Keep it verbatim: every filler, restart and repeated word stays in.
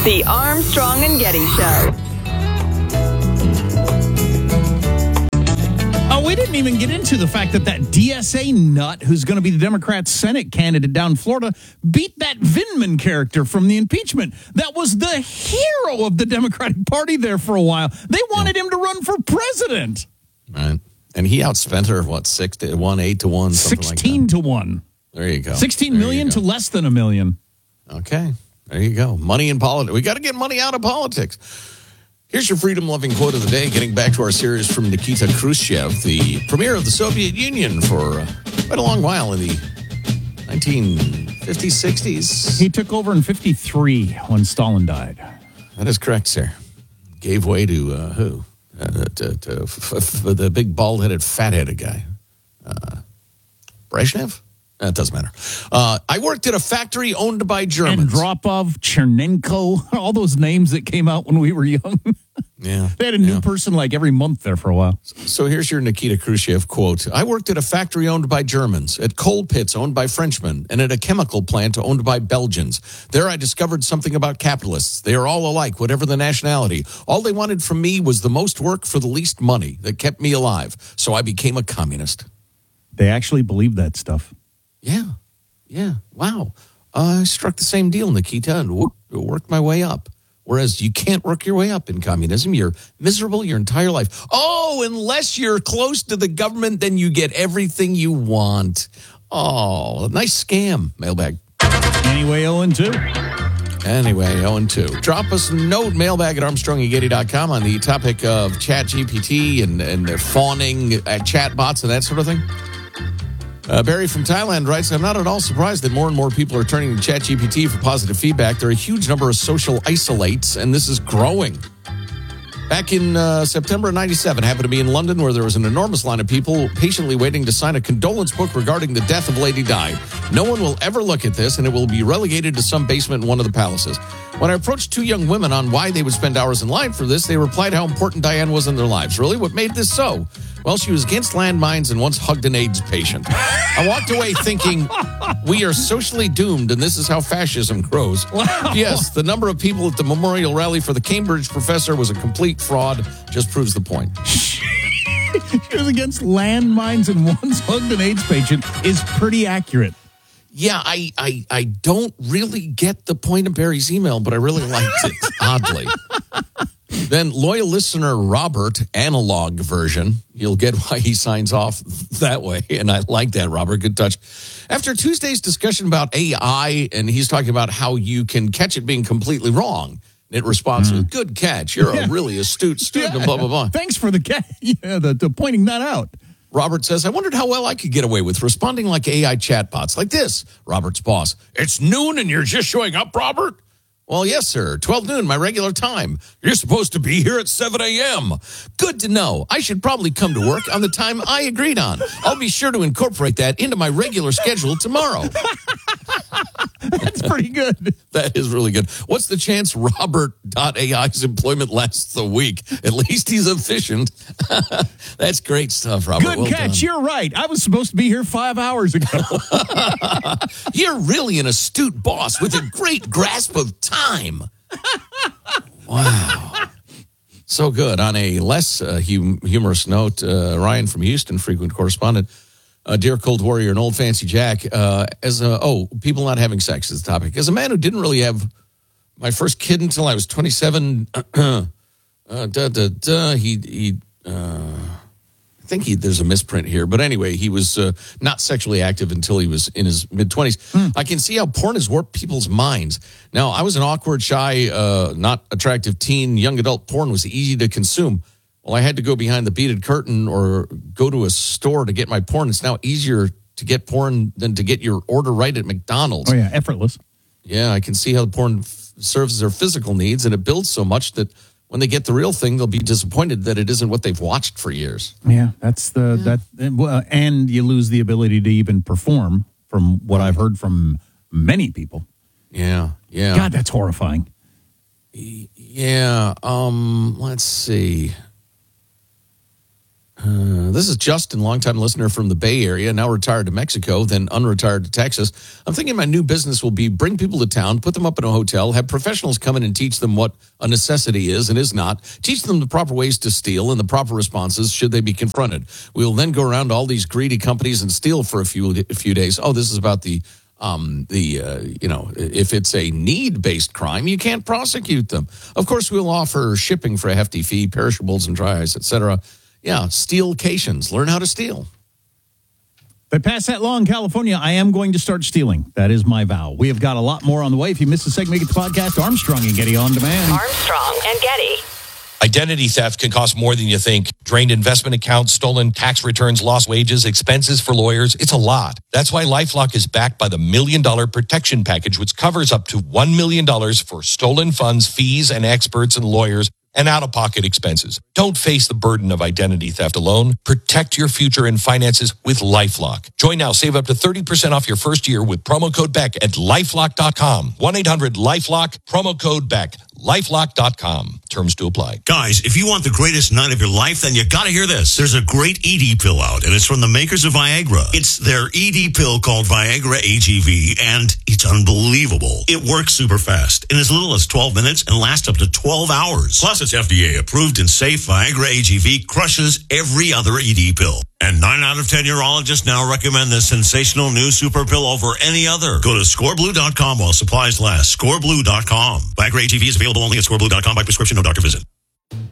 The Armstrong and Getty Show. Oh, we didn't even get into the fact that that D S A nut, who's going to be the Democrat Senate candidate down in Florida, beat that Vindman character from the impeachment. That was the hero of the Democratic Party there for a while. They wanted him to run for president. Right. And he outspent her, what, six to one, eight to one, something sixteen like that. to one. There you go. sixteen there million to less than a million. Okay. There you go. Money in politics. We got to get money out of politics. Here's your freedom-loving quote of the day, getting back to our series from Nikita Khrushchev, the premier of the Soviet Union for uh, quite a long while in the nineteen fifties, sixties. He took over in fifty-three when Stalin died. That is correct, sir. Gave way to uh, who? Uh, to, to f- f- the big bald-headed, fat-headed guy. Uh, Brezhnev? That doesn't matter. Uh, I worked at a factory owned by Germans. Andropov, Chernenko, all those names that came out when we were young. Yeah. They had a new yeah. person like every month there for a while. So here's your Nikita Khrushchev quote. I worked at a factory owned by Germans, at coal pits owned by Frenchmen, and at a chemical plant owned by Belgians. There I discovered something about capitalists. They are all alike, whatever the nationality. All they wanted from me was the most work for the least money that kept me alive. So I became a communist. They actually believed that stuff. Yeah. Yeah. Wow. Uh, I struck the same deal, Nikita, and w- worked my way up. Whereas you can't work your way up in communism. You're miserable your entire life. Oh, unless you're close to the government, then you get everything you want. Oh, nice scam, mailbag. Anyway, oh and two. Anyway, oh and two. Drop us a note, mailbag at armstrong and getty dot com on the topic of Chat G P T and, and fawning at chat bots and that sort of thing. Uh, Barry from Thailand writes, I'm not at all surprised that more and more people are turning to ChatGPT for positive feedback. There are a huge number of social isolates, and this is growing. Back in uh, September of ninety-seven, happened to be in London, where there was an enormous line of people patiently waiting to sign a condolence book regarding the death of Lady Di. No one will ever look at this, and it will be relegated to some basement in one of the palaces. When I approached two young women on why they would spend hours in line for this, they replied how important Diane was in their lives. Really? What made this so? Well, she was against landmines and once hugged an AIDS patient. I walked away thinking, we are socially doomed, and this is how fascism grows. Wow. Yes, the number of people at the memorial rally for the Cambridge professor was a complete fraud. Just proves the point. She was against landmines and once hugged an AIDS patient is pretty accurate. Yeah, I, I, I don't really get the point of Barry's email, but I really liked it, oddly. Then loyal listener Robert, analog version. You'll get why he signs off that way. And I like that, Robert. Good touch. After Tuesday's discussion about A I, and he's talking about how you can catch it being completely wrong, it responds mm. with, good catch. You're yeah. a really astute student, yeah. blah, blah, blah. Thanks for the, ca- yeah, the, the pointing that out. Robert says, I wondered how well I could get away with responding like A I chatbots. Like this, Robert's boss. It's noon and you're just showing up, Robert? Well, yes, sir. twelve noon, my regular time. You're supposed to be here at seven a.m. Good to know. I should probably come to work on the time I agreed on. I'll be sure to incorporate that into my regular schedule tomorrow. That's pretty good. That is really good. What's the chance Robert dot A I's employment lasts a week? At least he's efficient. That's great stuff, Robert. Good well catch. Done. You're right. I was supposed to be here five hours ago. You're really an astute boss with a great grasp of time. Wow. So good. On a less uh, hum- humorous note, uh, Ryan from Houston, frequent correspondent, uh, Dear Cold Warrior and Old Fancy Jack, uh, as a, oh, people not having sex is the topic. As a man who didn't really have my first kid until I was twenty-seven, uh, da, da, da, he, he uh, I think he, there's a misprint here, but anyway, he was uh, not sexually active until he was in his mid-twenties. Hmm. I can see how porn has warped people's minds. Now, I was an awkward, shy, uh, not attractive teen. Young adult porn was easy to consume. Well, I had to go behind the beaded curtain or go to a store to get my porn. It's now easier to get porn than to get your order right at McDonald's. Oh, yeah, effortless. Yeah, I can see how the porn f- serves their physical needs, and it builds so much that when they get the real thing, they'll be disappointed that it isn't what they've watched for years. Yeah, that's the yeah. that, uh, and you lose the ability to even perform. From what I've heard from many people. Yeah, yeah. God, that's horrifying. Yeah. Um. Let's see. Uh, this is Justin, longtime listener from the Bay Area, now retired to Mexico, then unretired to Texas. I'm thinking my new business will be bring people to town, put them up in a hotel, have professionals come in and teach them what a necessity is and is not, teach them the proper ways to steal and the proper responses should they be confronted. We will then go around to all these greedy companies and steal for a few a few days. Oh, this is about the Um, the, uh, you know, if it's a need-based crime, you can't prosecute them. Of course, we'll offer shipping for a hefty fee, perishables and dry ice, et cetera. Yeah, stealcations. Learn how to steal. They passed that law in California. I am going to start stealing. That is my vow. We have got a lot more on the way. If you missed the segment, get the podcast, Armstrong and Getty On Demand. Armstrong and Getty. Identity theft can cost more than you think. Drained investment accounts, stolen tax returns, lost wages, expenses for lawyers. It's a lot. That's why LifeLock is backed by the Million Dollar Protection Package, which covers up to one million dollars for stolen funds, fees, and experts and lawyers, and out-of-pocket expenses. Don't face the burden of identity theft alone. Protect your future and finances with LifeLock. Join now. Save up to thirty percent off your first year with promo code Beck at lifelock dot com. one eight hundred lifelock, promo code Beck. lifelock dot com. Terms to apply. Guys, if you want the greatest night of your life, then you got to hear this. There's a great E D pill out, and it's from the makers of Viagra. It's their E D pill called Viagra A G V, and it's unbelievable. It works super fast in as little as twelve minutes and lasts up to twelve hours. Plus, it's F D A approved and safe. Viagra A G V crushes every other E D pill. And nine out of ten urologists now recommend this sensational new super pill over any other. Go to score blue dot com while supplies last. score blue dot com. Viagra A G V is available only at score blue dot com by prescription, no doctor visit.